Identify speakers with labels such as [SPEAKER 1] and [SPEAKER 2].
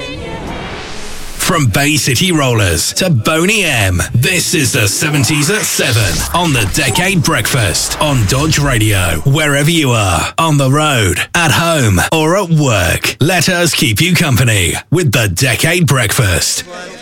[SPEAKER 1] From Bay City Rollers to Boney M, this is the 70s at 7 on the Decade Breakfast on Dodge Radio. Wherever you are, on the road, at home, or at work, let us keep you company with the Decade Breakfast.